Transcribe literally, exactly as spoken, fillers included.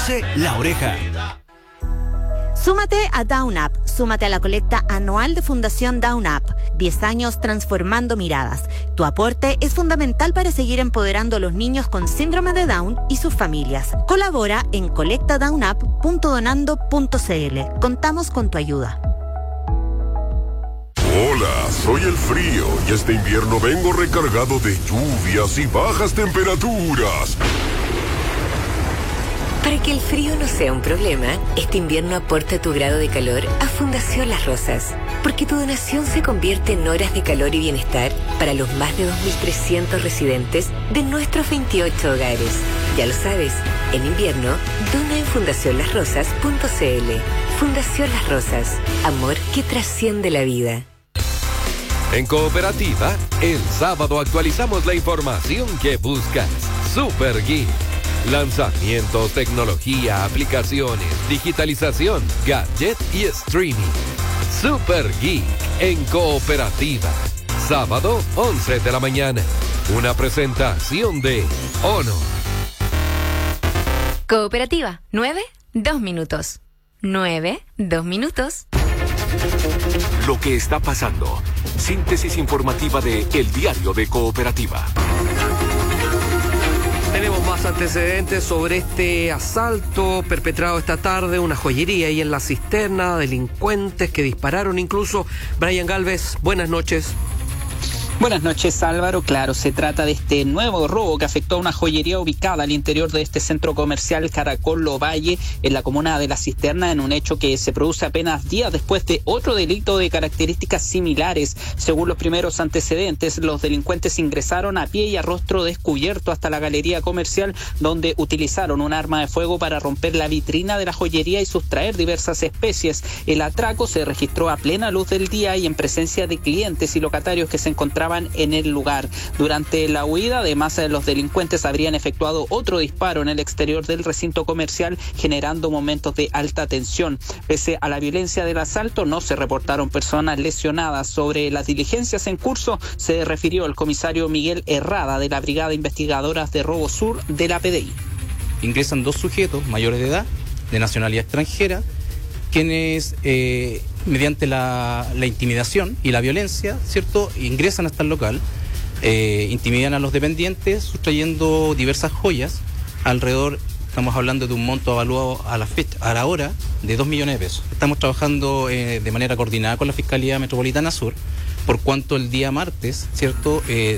Conoce La Oreja. Súmate a Down Up, súmate a la colecta anual de Fundación Down Up. diez años transformando miradas. Tu aporte es fundamental para seguir empoderando a los niños con síndrome de Down y sus familias. Colabora en colecta down up punto donando punto c l. Contamos con tu ayuda. Hola, soy el frío y este invierno vengo recargado de lluvias y bajas temperaturas. Para que el frío no sea un problema, este invierno aporta tu grado de calor a Fundación Las Rosas, porque tu donación se convierte en horas de calor y bienestar para los más de dos mil trescientos residentes de nuestros veintiocho hogares. Ya lo sabes, en invierno, dona en fundación las rosas punto c l. Fundación Las Rosas, amor que trasciende la vida. En Cooperativa, el sábado actualizamos la información que buscas. Super Geek. Lanzamientos, tecnología, aplicaciones, digitalización, gadget y streaming. Super Geek en Cooperativa. Sábado, once de la mañana. Una presentación de Honor. Cooperativa, nueve, dos minutos. nueve, dos minutos. Lo que está pasando. Síntesis informativa de El Diario de Cooperativa. Tenemos más antecedentes sobre este asalto perpetrado esta tarde, una joyería ahí en La Cisterna, delincuentes que dispararon incluso. Brian Galvez, buenas noches. Buenas noches, Álvaro. Claro, se trata de este nuevo robo que afectó a una joyería ubicada al interior de este centro comercial Caracol Ovalle, en la comuna de La Cisterna, en un hecho que se produce apenas días después de otro delito de características similares. Según los primeros antecedentes, los delincuentes ingresaron a pie y a rostro descubierto hasta la galería comercial, donde utilizaron un arma de fuego para romper la vitrina de la joyería y sustraer diversas especies. El atraco se registró a plena luz del día y en presencia de clientes y locatarios que se encontraban en el lugar. Durante la huida, además, los delincuentes habrían efectuado otro disparo en el exterior del recinto comercial, generando momentos de alta tensión. Pese a la violencia del asalto, no se reportaron personas lesionadas. Sobre las diligencias en curso, se refirió el comisario Miguel Herrada de la Brigada Investigadoras de Robo Sur de la P D I. Ingresan dos sujetos mayores de edad, de nacionalidad extranjera, quienes eh, mediante la, la intimidación y la violencia, ¿cierto?, ingresan hasta el local, eh, intimidan a los dependientes, sustrayendo diversas joyas, alrededor, estamos hablando de un monto evaluado a la fecha, a la hora, de dos millones de pesos. Estamos trabajando eh, de manera coordinada con la Fiscalía Metropolitana Sur, por cuanto el día martes, ¿cierto?, eh,